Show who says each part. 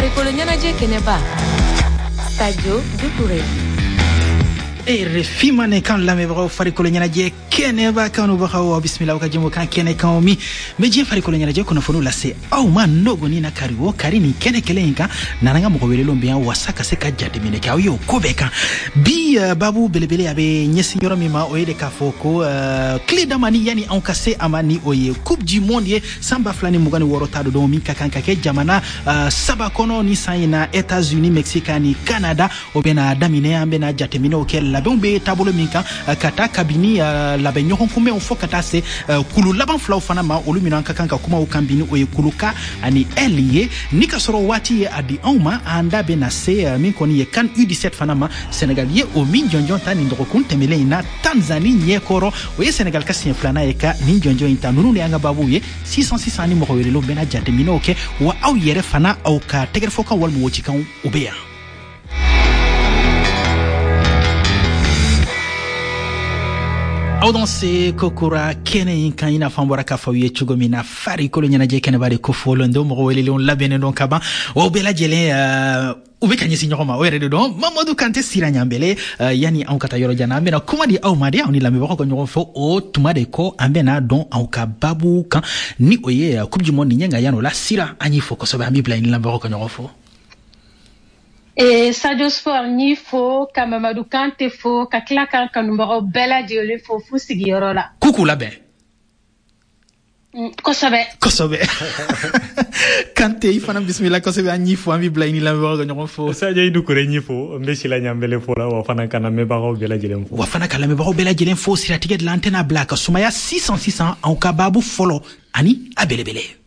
Speaker 1: farikolo ɲɛnajɛ kɛnɛba Sadio Doucouré.
Speaker 2: RFI mane kan lamɛbagaw farikolo ɲɛnajɛ kɛnɛba kanubagaw bisimilaw ka jɛmu kan kɛnɛ kan mi me diɲɛ farikolo ɲɛnajɛ kunnafoniw lase aw ma nɔgɔni na kari o kari ni kɛnɛ kelen in kan nana ka mɔgɔ welelenw bɛ yan wasa ka se ka jateminɛ kɛ aw ye o ko bɛɛ kan bi babu belebele a bɛ ɲɛsin yɔrɔ min ma o ye de k'a fɔ ko tile dama ni yani anw ka se a ma ni o ye coupe du monde ye san 2026 ta don min ka kan ka kɛ jamana saba kɔnɔ ni san in na États-Unis Mexique ni Canada o bɛna daminɛ an bɛna jateminɛw kɛ labɛnw bɛ taabolo min kan ka taa kabini labɛn ɲɔgɔn kunbɛnw fɔ ka taa se kulu laban filaw fana ma olu minnu an ka kan ka kumaw kan bini o ye kuluka ani L ye ni ka sɔrɔ waati ye a di anw ma an da bɛna se min kɔni ye CAN U17 fana ma Senegal ye o min jɔnjɔn ta nin dɔgɔkun tɛmɛlen in na Tanzanie ɲɛkɔrɔ o ye Senegal ka siɲɛ filanan ye ka nin jɔnjɔn in ta ninnu de y'an ka babuw ye 600 ni mɔgɔ welelenw bɛna jateminɛw kɛ wa aw yɛrɛ fana aw ka tɛgɛrɛfɔkan walima wocikanw o bɛ yan. aw don se kokura kɛnɛ in kan ina fan bɔra k'a fɔ aw ye cogo min na farikolo ɲɛnajɛ kɛnɛba de ko fɔlen don mɔgɔ welelenw labɛnnen don ka ban o bɛɛ lajɛlen u bɛ ka ɲɛsin ɲɔgɔn ma o yɛrɛ de dɔn Mamadu Kante Sira Ɲanbɛlɛ yani anw ka taa yɔrɔ jan na an bɛna kuma di aw ma de aw ni lamɛnbagaw ka ɲɔgɔn fɔ o tuma de kɔ an bɛna dɔn aw ka babu kan ni o ye coupe du monde ɲɛ nka yan o la Sira an y'i fɔ kosɛbɛ an b'i bila ni lamɛnbagaw ka ɲɔgɔn fɔ.
Speaker 3: Sadio Sport ni fo ka Mamadou Kante fo ka tila kan kanubagaw bɛɛ lajɛlen fo fu sigiyɔrɔ la.
Speaker 2: K'u labɛn.
Speaker 3: Kosɛbɛ.
Speaker 2: Kante i fana bisimila kosɛbɛ an y'i fo an b'i bila i ni lamɛnbagaw ka ɲɔgɔn fo.
Speaker 4: Sadio Doucouré n'i fo n bɛ Sila Ɲanbɛlɛ fo la wa fana ka lamɛnbagaw bɛɛ lajɛlen fo.
Speaker 2: Wa fana ka lamɛnbagaw bɛɛ lajɛlen fo siratigɛ de la an tɛna bila ka sumaya 600 anw ka baabu fɔlɔ ani a belebele.